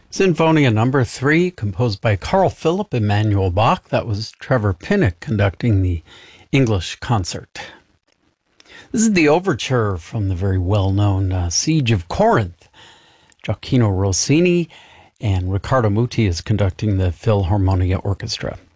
Sinfonia number 3, composed by Carl Philipp Emanuel Bach. That was Trevor Pinnock conducting the English concert. This is the overture from the very well-known Siege of Corinth. Gioacchino Rossini and Riccardo Muti is conducting the Philharmonia Orchestra.